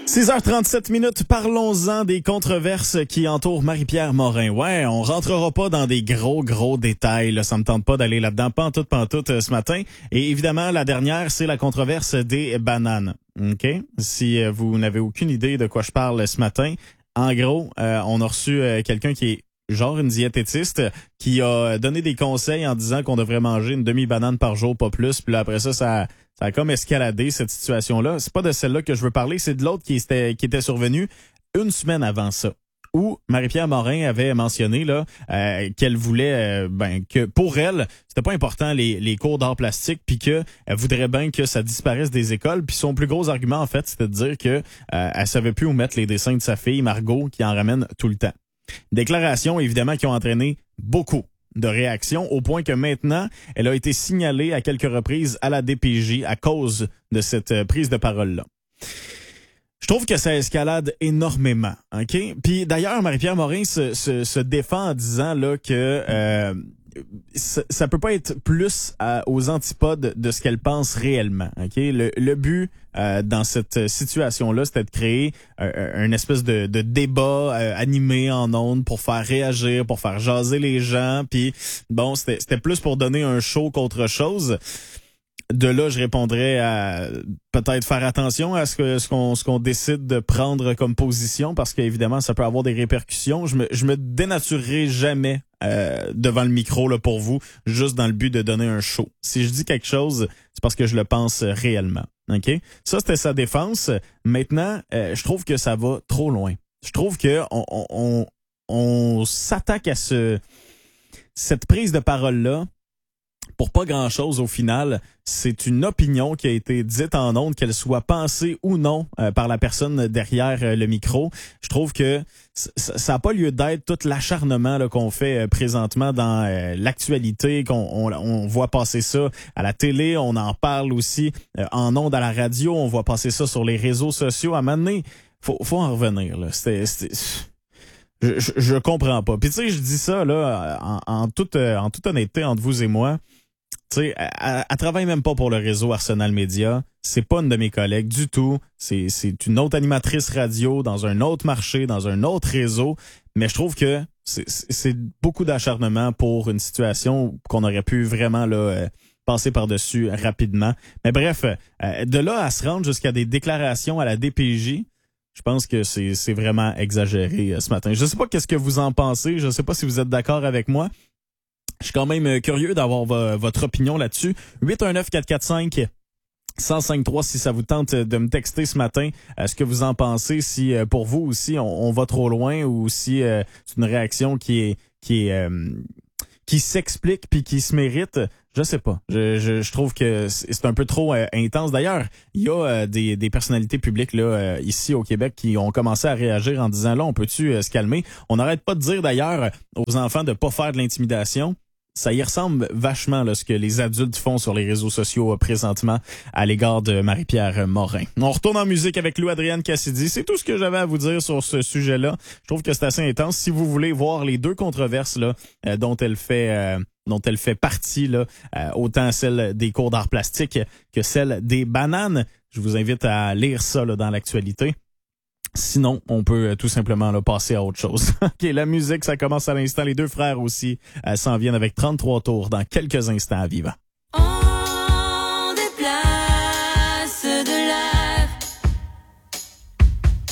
6h37, parlons-en des controverses qui entourent Marie-Pierre Morin. Ouais, on rentrera pas dans des gros détails, là. Ça me tente pas d'aller là-dedans, pantoute ce matin. Et évidemment, la dernière, c'est la controverse des bananes. OK? Si vous n'avez aucune idée de quoi je parle ce matin, en gros, on a reçu quelqu'un qui est genre une diététiste qui a donné des conseils en disant qu'on devrait manger une demi-banane par jour, pas plus. Puis là, après ça a comme escaladé cette situation-là. C'est pas de celle-là que je veux parler, c'est de l'autre qui était survenue une semaine avant ça, où Marie-Pierre Morin avait mentionné là qu'elle voulait que pour elle, c'était pas important les cours d'art plastique, puis que elle voudrait bien que ça disparaisse des écoles. Puis son plus gros argument en fait, c'était de dire que elle savait plus où mettre les dessins de sa fille Margot, qui en ramène tout le temps. Déclarations évidemment qui ont entraîné beaucoup de réactions, au point que maintenant, elle a été signalée à quelques reprises à la DPJ à cause de cette prise de parole-là. Je trouve que ça escalade énormément, OK? Puis d'ailleurs, Marie-Pierre Morin se défend en disant là que ça peut pas être plus aux antipodes de ce qu'elle pense réellement, OK? Le but dans cette situation-là, c'était de créer une espèce de débat animé en ondes pour faire réagir, pour faire jaser les gens, puis bon, c'était plus pour donner un show qu'autre chose. De là, je répondrais à peut-être faire attention à ce qu'on décide de prendre comme position, parce qu'évidemment, ça peut avoir des répercussions. Je me dénaturerai jamais devant le micro là pour vous, juste dans le but de donner un show. Si je dis quelque chose, c'est parce que je le pense réellement. OK? Ça, c'était sa défense. Maintenant, je trouve que ça va trop loin. Je trouve que on s'attaque à cette prise de parole-là pour pas grand-chose au final. C'est une opinion qui a été dite en ondes, qu'elle soit pensée ou non par la personne derrière le micro. Je trouve que ça n'a pas lieu d'être tout l'acharnement là, qu'on fait présentement dans l'actualité, qu'on voit passer ça à la télé, on en parle aussi en ondes à la radio, on voit passer ça sur les réseaux sociaux. À un moment donné, faut en revenir. Là. Je comprends pas. Puis tu sais, je dis ça là en toute honnêteté entre vous et moi. Tu sais, elle travaille même pas pour le réseau Arsenal Média. C'est pas une de mes collègues du tout. C'est une autre animatrice radio dans un autre marché, dans un autre réseau. Mais je trouve que c'est beaucoup d'acharnement pour une situation qu'on aurait pu vraiment là passer par-dessus rapidement. Mais bref, de là à se rendre jusqu'à des déclarations à la DPJ, je pense que c'est vraiment exagéré ce matin. Je sais pas qu'est-ce que vous en pensez. Je sais pas si vous êtes d'accord avec moi. Je suis quand même curieux d'avoir votre opinion là-dessus. 819-445-1053 si ça vous tente de me texter ce matin. Ce que vous en pensez, si pour vous aussi on va trop loin, ou si c'est une réaction qui s'explique puis qui se mérite. Je sais pas. Je trouve que c'est un peu trop intense. D'ailleurs, il y a des personnalités publiques là ici au Québec qui ont commencé à réagir en disant là, on peut-tu se calmer? On n'arrête pas de dire d'ailleurs aux enfants de pas faire de l'intimidation. Ça y ressemble vachement là, ce que les adultes font sur les réseaux sociaux présentement à l'égard de Marie-Pierre Morin. On retourne en musique avec Lou-Adrienne Cassidy. C'est tout ce que j'avais à vous dire sur ce sujet-là. Je trouve que c'est assez intense. Si vous voulez voir les deux controverses là dont elle fait partie, là, autant celle des cours d'art plastique que celle des bananes, je vous invite à lire ça là, dans l'actualité. Sinon, on peut tout simplement là, passer à autre chose. OK, la musique, ça commence à l'instant. Les deux frères aussi s'en viennent avec 33 tours dans quelques instants à Viva.